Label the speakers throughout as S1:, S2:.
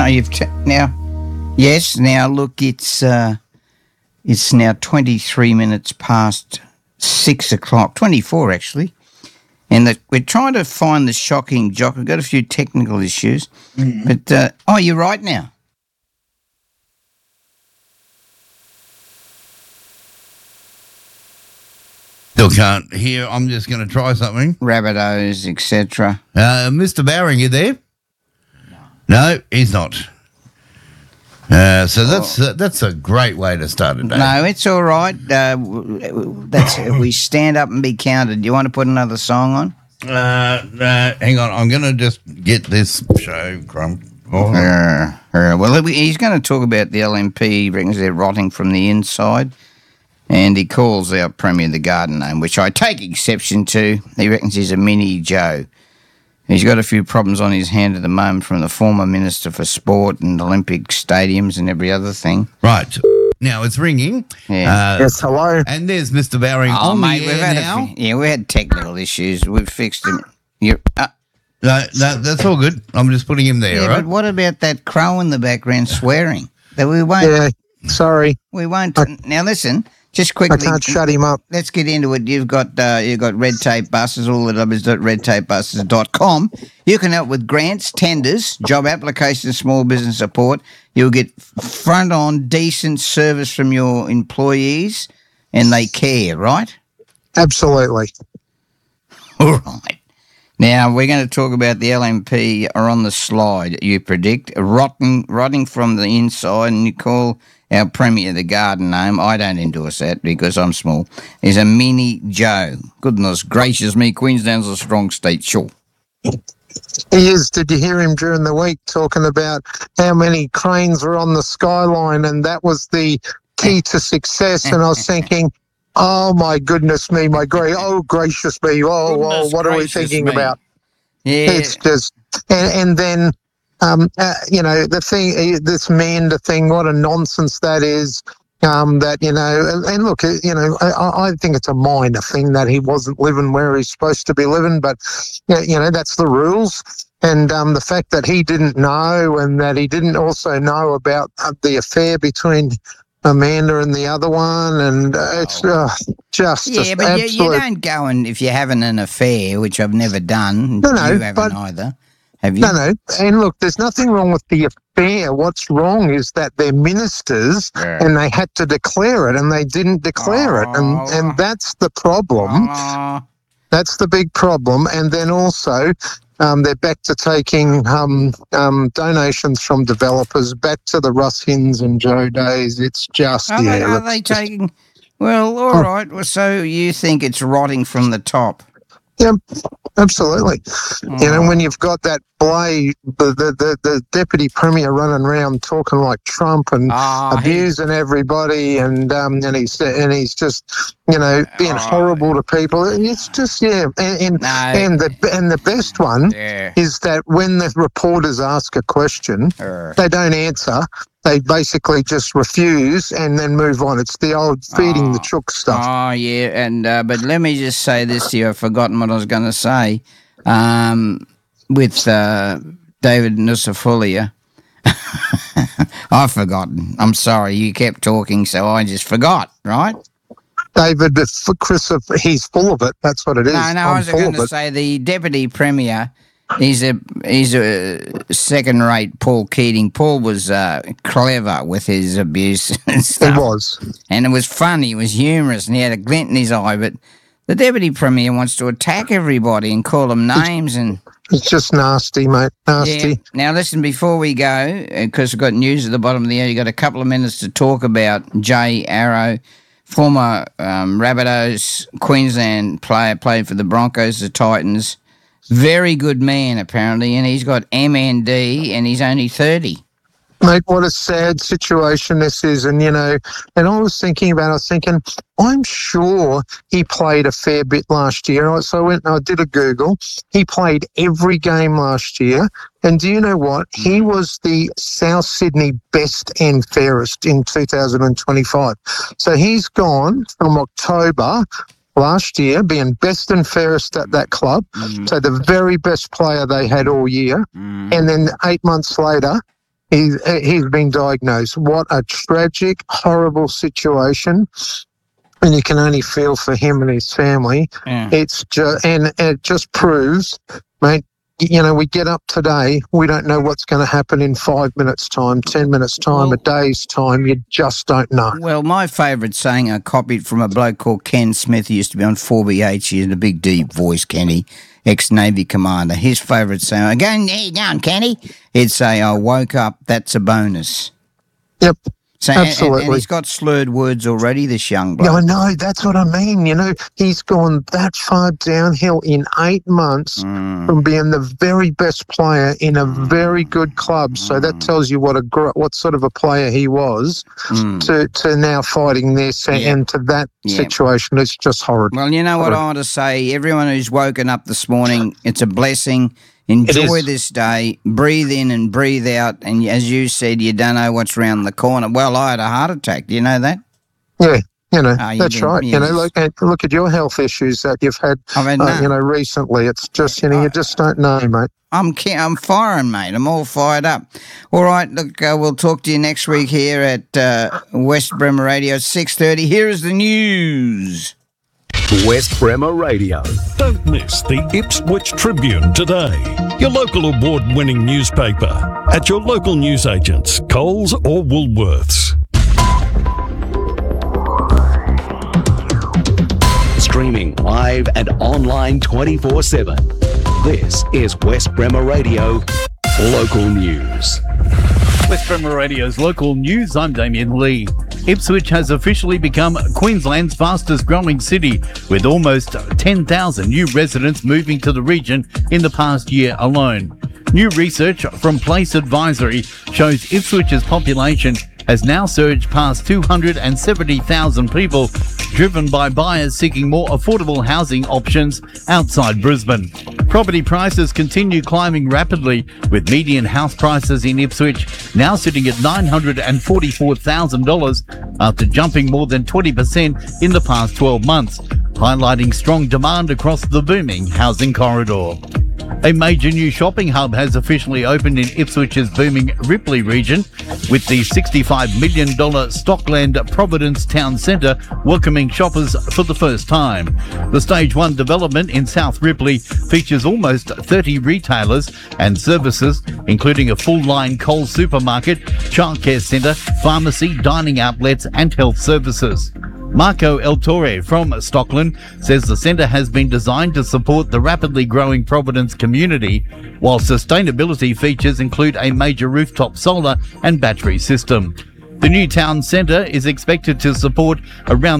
S1: you've now. Yes, now look, it's now 23 minutes past 6 o'clock, 24 actually, and we're trying to find the shocking jock. We've got a few technical issues, but you're right now.
S2: Still can't hear. I'm just going to try something.
S1: Rabbitohs, etc.
S2: Mr. Bowring, you there? No, he's not. So that's a great way to start a day.
S1: No, it's all right. We stand up and be counted. Do you want to put another song on?
S2: Hang on. I'm going to just get this show crump.
S1: Well, he's going to talk about the LNP. He reckons they're rotting from the inside. And he calls out Premier the Garden name, which I take exception to. He reckons he's a mini Joe. He's got a few problems on his hand at the moment from the former Minister for Sport and Olympic stadiums and every other thing.
S2: Right. Now it's ringing.
S1: Yeah.
S3: Yes, hello.
S2: And there's Mr. Bowring on
S1: mate,
S2: the air now.
S1: We had technical issues. We've fixed them.
S2: No, that's all good. I'm just putting him there,
S1: yeah,
S2: right?
S1: But what about that crow in the background swearing? That we won't.
S3: Yeah, sorry.
S1: We won't. Now listen. Just quickly,
S3: I can't shut him up.
S1: Let's get into it. You've got Red Tape Buses, all the numbers.redtapebuses.com. You can help with grants, tenders, job applications, small business support. You'll get front-on decent service from your employees, and they care, right?
S3: Absolutely.
S1: All right. Now, we're going to talk about the LNP are on the slide, you predict, rotting from the inside, and you call our Premier the Garden name. I don't endorse that because I'm small. He's a mini Joe. Goodness gracious me, Queensland's a strong state, sure.
S3: He is. Did you hear him during the week talking about how many cranes were on the skyline, and that was the key to success? And I was thinking, oh, my goodness me, gracious me, what are we thinking about?
S1: Yeah.
S3: It's just, and then, the thing, this Mander thing, what a nonsense that is. That, and look, I think it's a minor thing that he wasn't living where he's supposed to be living, but, that's the rules. And the fact that he didn't know, and that he didn't also know about the affair between Amanda and the other one, and it's just
S1: but
S3: absolute...
S1: you don't go and if you're having an affair, which I've never done.
S3: No,
S1: you haven't either. Have you?
S3: No. And look, there's nothing wrong with the affair. What's wrong is that they're ministers and they had to declare it, and they didn't declare it, and that's the problem. That's the big problem. And then also, they're back to taking donations from developers, back to the Russ Hinds and Joe days. It's just,
S1: Are they taking... Well, all right. Well, so you think it's rotting from the top?
S3: Yeah, absolutely. When you've got that Blay, the deputy premier running around talking like Trump and abusing everybody, and he's just being horrible to people. It's just and the best one is that when the reporters ask a question, they don't answer. They basically just refuse and then move on. It's the old feeding the chook stuff.
S1: Oh, yeah, and but let me just say this to you. I've forgotten what I was going to say. With David Nusafulia. I've forgotten. I'm sorry. You kept talking, so I just forgot, right?
S3: David, Chris, he's full of it. That's what it is.
S1: No, I was going to say the Deputy Premier... He's a second-rate Paul Keating. Paul was clever with his abuse and stuff.
S3: He was.
S1: And it was fun. He was humorous and he had a glint in his eye. But the Deputy Premier wants to attack everybody and call them names. And
S3: it's just nasty, mate. Nasty.
S1: Yeah. Now, listen, before we go, because we've got news at the bottom of the hour, you've got a couple of minutes to talk about Jay Arrow, former Rabbitohs Queensland player, played for the Broncos, the Titans. Very good man, apparently, and he's got MND, and he's only 30.
S3: Mate, what a sad situation this is. And, and I was thinking, I'm sure he played a fair bit last year. So I went and I did a Google. He played every game last year. And do you know what? He was the South Sydney best and fairest in 2025. So he's gone from October last year, being best and fairest at that club, so the very best player they had all year, and then 8 months later, he's been diagnosed. What a tragic, horrible situation. And you can only feel for him and his family.
S1: Yeah.
S3: It's just, and it just proves, mate, you know, we get up today, we don't know what's going to happen in 5 minutes' time, 10 minutes' time, a day's time. You just don't know.
S1: Well, my favourite saying I copied from a bloke called Ken Smith, who used to be on 4BH. He had a big, deep voice, Kenny, ex-Navy commander. His favourite saying, "Going there, down, Kenny." He'd say, "I woke up, that's a bonus."
S3: Yep.
S1: So,
S3: Absolutely.
S1: and he's got slurred words already, this young bloke.
S3: Yeah, I know. That's what I mean. You know, he's gone that far downhill in 8 months from being the very best player in a very good club. So that tells you what sort of a player he was to now fighting this and to that situation. It's just horrid.
S1: Well, you know what I want to say? Everyone who's woken up this morning, it's a blessing. Enjoy this day. Breathe in and breathe out. And as you said, you don't know what's around the corner. Well, I had a heart attack. Do you know that?
S3: Yeah, you know, that's right. You know, look at your health issues that you've had, you know, recently. It's just, you know, you just don't know, mate.
S1: I'm firing, mate. I'm all fired up. All right, look, we'll talk to you next week here at West Bremer Radio 6:30. Here is the news.
S4: West Bremer Radio.
S5: Don't miss the Ipswich Tribune today. Your local award-winning newspaper at your local newsagents, Coles or Woolworths.
S4: Streaming live and online 24/7. This is West Bremer Radio Local News.
S6: West Bremer Radio's local news, I'm Damien Lee. Ipswich has officially become Queensland's fastest growing city, with almost 10,000 new residents moving to the region in the past year alone. New research from Place Advisory shows Ipswich's population has now surged past 270,000 people, driven by buyers seeking more affordable housing options outside Brisbane. Property prices continue climbing rapidly, with median house prices in Ipswich now sitting at $944,000 after jumping more than 20% in the past 12 months, highlighting strong demand across the booming housing corridor. A major new shopping hub has officially opened in Ipswich's booming Ripley region, with the $65 million Stockland Providence Town Centre welcoming shoppers for the first time. The Stage 1 development in South Ripley features almost 30 retailers and services, including a full-line Coles supermarket, childcare centre, pharmacy, dining outlets and health services. Marco El Torre from Stockland says the centre has been designed to support the rapidly growing Providence community, while sustainability features include a major rooftop solar and battery system. The new town centre is expected to support around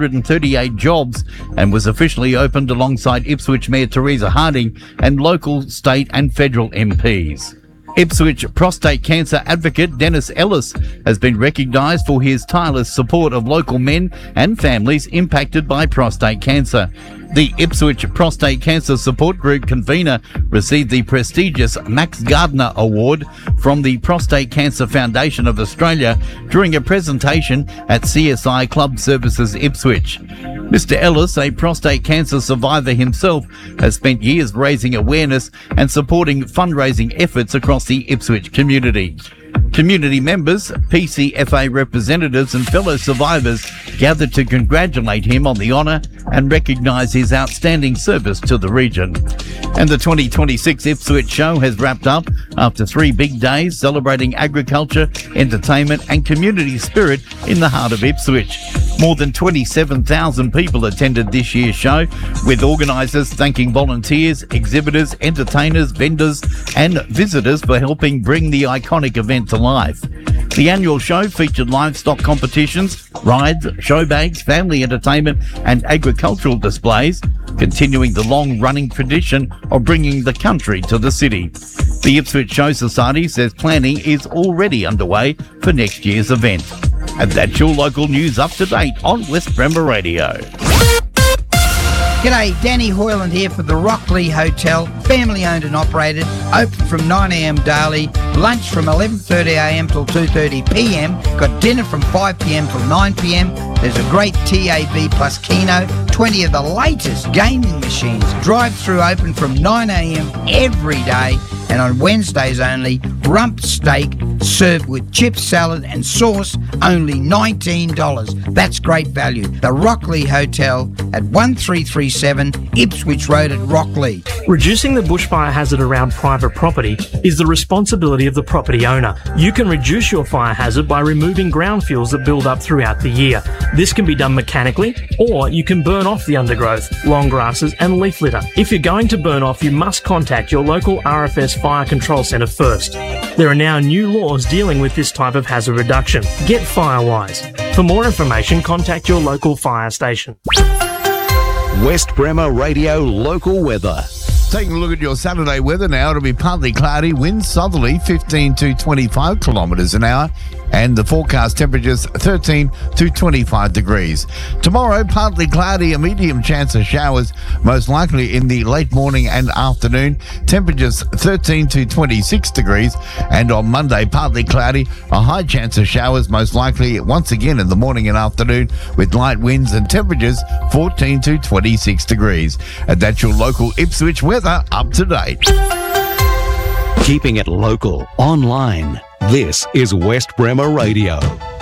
S6: 338 jobs and was officially opened alongside Ipswich Mayor Teresa Harding and local, state and federal MPs. Ipswich prostate cancer advocate Dennis Ellis has been recognised for his tireless support of local men and families impacted by prostate cancer. The Ipswich Prostate Cancer Support Group convener received the prestigious Max Gardner Award from the Prostate Cancer Foundation of Australia during a presentation at CSI Club Services Ipswich. Mr. Ellis, a prostate cancer survivor himself, has spent years raising awareness and supporting fundraising efforts across the Ipswich community. Community members, PCFA representatives and fellow survivors gathered to congratulate him on the honour and recognise his outstanding service to the region. And the 2026 Ipswich Show has wrapped up after 3 big days celebrating agriculture, entertainment and community spirit in the heart of Ipswich. More than 27,000 people attended this year's show, with organisers thanking volunteers, exhibitors, entertainers, vendors and visitors for helping bring the iconic event to life. The annual show featured livestock competitions, rides, show bags, family entertainment and agricultural displays, continuing the long-running tradition of bringing the country to the city. The Ipswich Show Society says planning is already underway for next year's event. And that's your local news up to date on West Bremer Radio.
S1: G'day, Danny Hoyland here for the Rockley Hotel, family owned and operated, open from 9am daily Lunch from 11:30am till 2:30pm. Got dinner from 5pm till 9pm. There's a great TAB plus Keno, 20 of the latest gaming machines. Drive-through open from 9am every day, and on Wednesdays only, rump steak served with chip salad and sauce, only $19. That's great value. The Rockley Hotel at 1337 Ipswich Road at Rockley.
S7: Reducing the bushfire hazard around private property is the responsibility of the property owner. You can reduce your fire hazard by removing ground fuels that build up throughout the year. This can be done mechanically, or you can burn off the undergrowth, long grasses and leaf litter. If you're going to burn off, you must contact your local RFS Fire Control Centre first. There are now new laws dealing with this type of hazard reduction. Get Firewise. For more information, contact your local fire station.
S4: West Bremer Radio local weather.
S2: Taking a look at your Saturday weather now, it'll be partly cloudy, winds southerly 15 to 25 kilometres an hour, and the forecast temperatures 13 to 25 degrees. Tomorrow, partly cloudy, a medium chance of showers, most likely in the late morning and afternoon, temperatures 13 to 26 degrees, and on Monday, partly cloudy, a high chance of showers, most likely once again in the morning and afternoon, with light winds and temperatures 14 to 26 degrees. And that's your local Ipswich weather up to date.
S4: Keeping it local, online. This is West Bremer Radio.